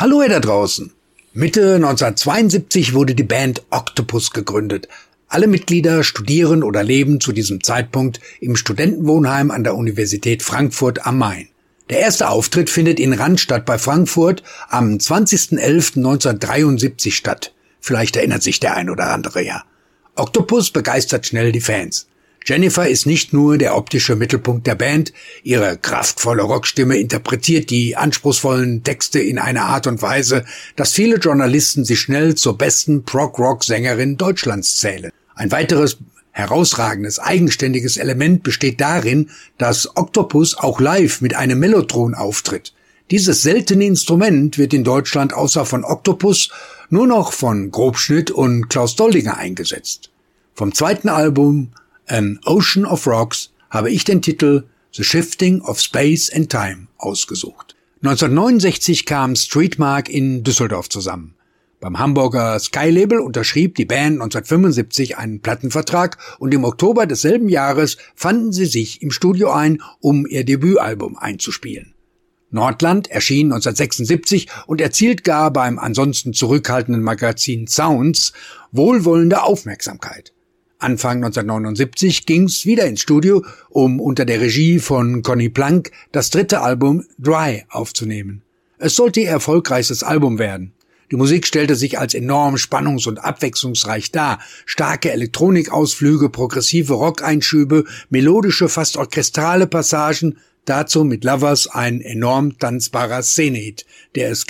Hallo ihr da draußen. Mitte 1972 wurde die Band Octopus gegründet. Alle Mitglieder studieren oder leben zu diesem Zeitpunkt im Studentenwohnheim an der Universität Frankfurt am Main. Der erste Auftritt findet in Randstadt bei Frankfurt am 20.11.1973 statt. Vielleicht erinnert sich der ein oder andere ja. Octopus begeistert schnell die Fans. Jennifer ist nicht nur der optische Mittelpunkt der Band, ihre kraftvolle Rockstimme interpretiert die anspruchsvollen Texte in einer Art und Weise, dass viele Journalisten sie schnell zur besten Prog-Rock-Sängerin Deutschlands zählen. Ein weiteres herausragendes, eigenständiges Element besteht darin, dass Octopus auch live mit einem Mellotron auftritt. Dieses seltene Instrument wird in Deutschland außer von Octopus nur noch von Grobschnitt und Klaus Doldinger eingesetzt. Vom zweiten Album An Ocean of Rocks habe ich den Titel The Shifting of Space and Time ausgesucht. 1969 kam Streetmark in Düsseldorf zusammen. Beim Hamburger Sky Label unterschrieb die Band 1975 einen Plattenvertrag und im Oktober desselben Jahres fanden sie sich im Studio ein, um ihr Debütalbum einzuspielen. Nordland erschien 1976 und erzielt gar beim ansonsten zurückhaltenden Magazin Sounds wohlwollende Aufmerksamkeit. Anfang 1979 ging's wieder ins Studio, um unter der Regie von Conny Plank das dritte Album Dry aufzunehmen. Es sollte ihr erfolgreichstes Album werden. Die Musik stellte sich als enorm spannungs- und abwechslungsreich dar. Starke Elektronikausflüge, progressive Rockeinschübe, melodische, fast orchestrale Passagen, dazu mit Lovers ein enorm tanzbarer Szenehit, der es